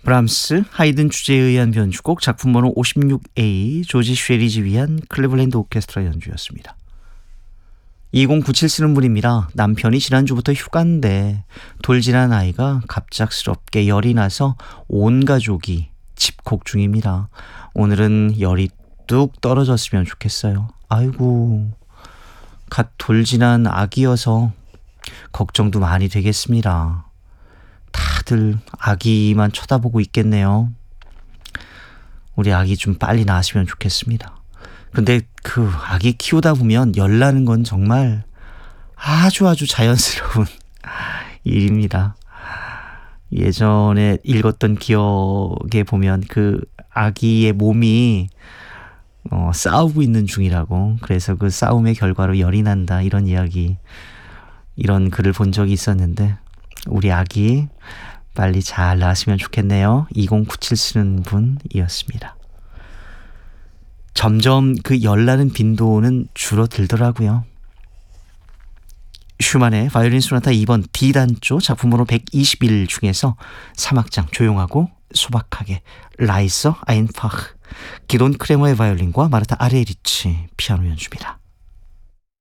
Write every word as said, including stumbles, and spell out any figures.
브람스, 하이든 주제에 의한 변주곡 작품 번호 오십육 에이 조지 쉐리지 위한 클리블랜드 오케스트라 연주였습니다. 이공구칠 쓰는 분입니다. 남편이 지난주부터 휴가인데 돌진한 아이가 갑작스럽게 열이 나서 온 가족이 집콕 중입니다. 오늘은 열이 뚝 떨어졌으면 좋겠어요. 아이고, 갓 돌진한 아기여서 걱정도 많이 되겠습니다. 다들 아기만 쳐다보고 있겠네요. 우리 아기 좀 빨리 나았으면 좋겠습니다. 근데 그 아기 키우다 보면 열 나는 건 정말 아주 아주 자연스러운 일입니다. 예전에 읽었던 기억에 보면 그 아기의 몸이 어, 싸우고 있는 중이라고, 그래서 그 싸움의 결과로 열이 난다, 이런 이야기, 이런 글을 본 적이 있었는데 우리 아기 빨리 잘 나았으면 좋겠네요. 이공구칠 쓰는 분이었습니다. 점점 그 열나는 빈도는 줄어들더라고요. 슈만의 바이올린 소나타 이 번 D단조 작품번호 백이십일 중에서 삼 악장 조용하고 소박하게 라이서 아인파흐, 기돈 크레머의 바이올린과 마르타 아레리치 피아노 연주입니다.